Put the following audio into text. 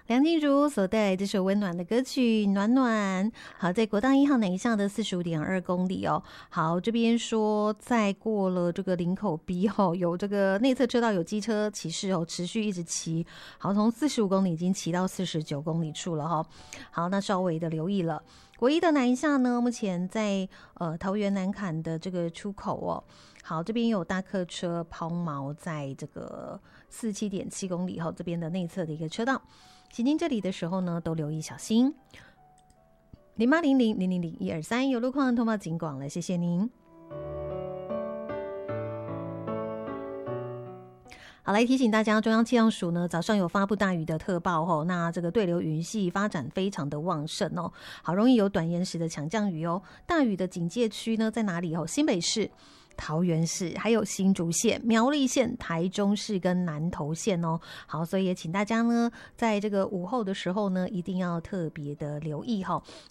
梁静茹所带来这首温暖的歌曲《暖暖》。好，在国道1号南向的45.2公里哦。好，这边说再过了这个林口 B 后，有这个内侧车道有机车骑士哦，持续一直骑。好，从45公里已经骑到49公里处了哈。好，那稍微的留意了。唯一的南下呢，目前在桃园南崁的这个出口哦。好，这边有大客车抛锚在这个47.7公里后这边的内侧的一个车道。行经这里的时候呢，都留意小心。0800000123有路况通报警广了，谢谢您。好，来提醒大家，中央气象署呢早上有发布大雨的特报哦，那这个对流云系发展非常的旺盛哦，好容易有短延时的强降雨哦。大雨的警戒区呢在哪里哦？新北市、桃园市，还有新竹县、苗栗县、台中市跟南投县哦。好，所以也请大家呢，在这个午后的时候呢，一定要特别的留意哈。